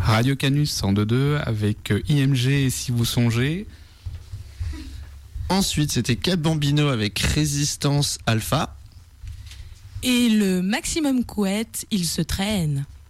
Radio Canus 102.2 avec IMG et Si vous songez. Ensuite, c'était Cat Bambino avec Résistance Alpha. Et le Maximum Couette, il se traîne.